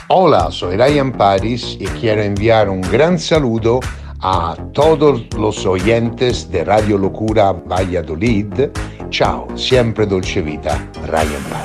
Hola, soy Ryan Paris y quiero enviar un gran saludo a todos los oyentes de Radio Locura Valladolid. Ciao, siempre Dolce Vita, Ryan Paris.